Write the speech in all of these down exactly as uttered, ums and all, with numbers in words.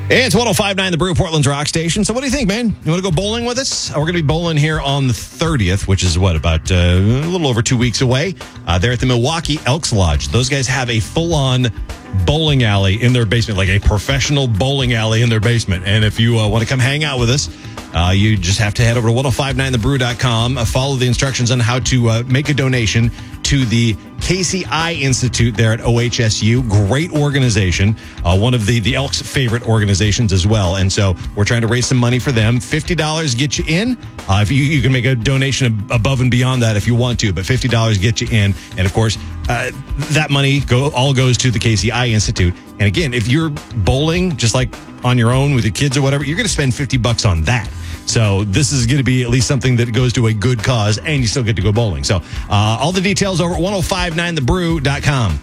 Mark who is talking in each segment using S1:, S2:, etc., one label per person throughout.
S1: It's one oh five point nine The Brew, Portland's rock station. So what do you think, man? You want to go bowling with us? We're going to be bowling here on the thirtieth, which is what, about uh, a little over two weeks away. Uh, they're at the Milwaukee Elks Lodge. Those guys have a full-on bowling alley in their basement, like a professional bowling alley in their basement. And if you uh, want to come hang out with us, uh, you just have to head over to ten fifty-nine the brew dot com. Uh, follow the instructions on how to uh, make a donation to the Casey Eye Institute there at O H S U. Great organization. Uh, one of the, the Elks' favorite organizations as well. And so we're trying to raise some money for them. fifty dollars gets you in. Uh, if you, you can make a donation above and beyond that if you want to, but fifty dollars gets you in. And of course, uh, that money go, all goes to the Casey Eye Institute. And again, if you're bowling just like on your own with your kids or whatever, you're going to spend fifty bucks on that. So this is going to be at least something that goes to a good cause, and you still get to go bowling. So uh, all the details over at ten fifty-nine the brew dot com.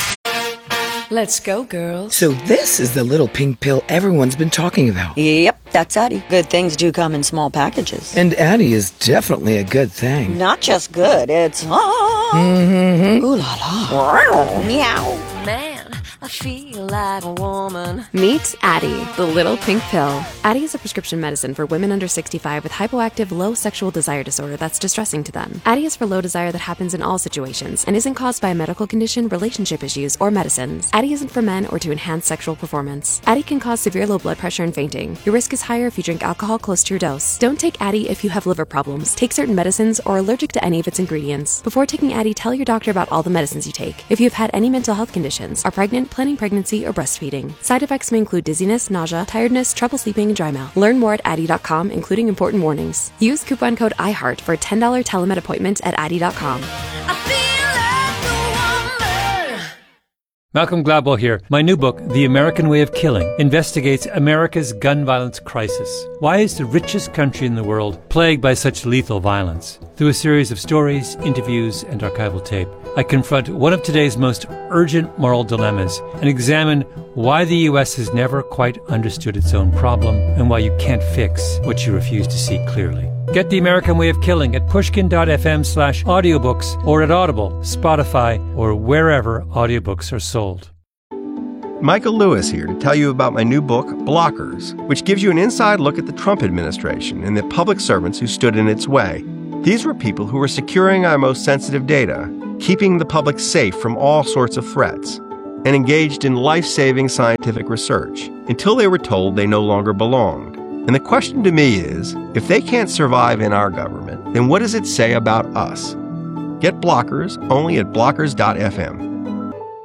S2: Let's go, girls.
S3: So this is the little pink pill everyone's been talking about.
S4: Yep, that's Addie. Good things do come in small packages.
S3: And Addie is definitely a good thing.
S4: Not just good, it's... Ah,
S3: mm-hmm.
S4: Ooh la la. Meow.
S2: Man, I feel like a woman.
S5: Meet Addie, the little pink pill. Addie is a prescription medicine for women under sixty-five with hypoactive low sexual desire disorder that's distressing to them. Addie is for low desire that happens in all situations and isn't caused by a medical condition, relationship issues, or medicines. Addie isn't for men or to enhance sexual performance. Addie can cause severe low blood pressure and fainting. Your risk is higher if you drink alcohol close to your dose. Don't take Addie if you have liver problems, take certain medicines, or are allergic to any of its ingredients. Before taking Addie, tell your doctor about all the medicines you take. If you have had any mental health conditions, are pregnant, planning pregnancy, or breastfeeding. Side effects may include dizziness, nausea, tiredness, trouble sleeping, and dry mouth. Learn more at Addie dot com, including important warnings. Use coupon code IHEART for a ten dollars telemed appointment at Addie dot com.
S2: I feel like a woman.
S6: Malcolm Gladwell here. My new book, The American Way of Killing, investigates America's gun violence crisis. Why is the richest country in the world plagued by such lethal violence? Through a series of stories, interviews, and archival tape, I confront one of today's most urgent moral dilemmas and examine why the U S has never quite understood its own problem and why you can't fix what you refuse to see clearly. Get The American Way of Killing at pushkin.fm slash audiobooks or at Audible, Spotify, or wherever audiobooks are sold.
S7: Michael Lewis here to tell you about my new book, Blockers, which gives you an inside look at the Trump administration and the public servants who stood in its way. These were people who were securing our most sensitive data, keeping the public safe from all sorts of threats, and engaged in life-saving scientific research until they were told they no longer belonged. And the question to me is, if they can't survive in our government, then what does it say about us? Get Blockers only at blockers dot f m.